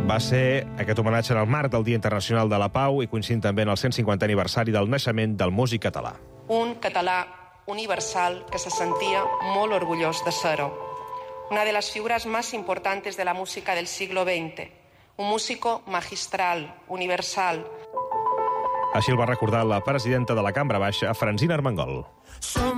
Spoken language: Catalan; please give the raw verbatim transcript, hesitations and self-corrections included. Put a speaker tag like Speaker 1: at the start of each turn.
Speaker 1: Va ser aquest homenatge en el marc del Dia Internacional de la Pau i coincidint també en el cent cinquantè aniversari del naixement del músic català.
Speaker 2: Un català universal que se sentia molt orgullós de ser-ho. Una de las figuras más importantes de la música del siglo veinte. Un músico magistral, universal.
Speaker 1: Així el va recordar la presidenta de la Cambra Baixa, Francina Armengol.